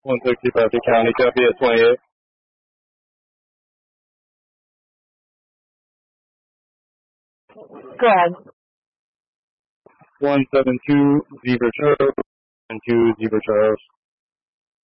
160 Berkeley County, copy at 28. Go ahead. 172 Zebra Charles and 2 Zebra Charles.